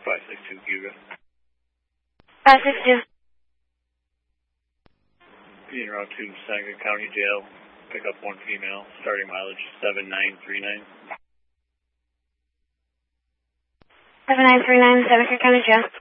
562 Hugo. 562. Being Route 2, Saginaw County Jail. Pick up one female. Starting mileage 7939. 7939, Saginaw County Jail.